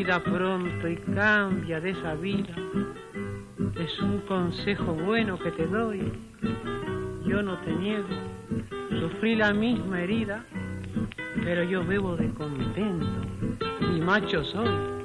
Olvida pronto y cambia de esa vida. Es un consejo bueno que te doy. Yo no te niego, sufrí la misma herida, pero yo bebo de contento y macho soy.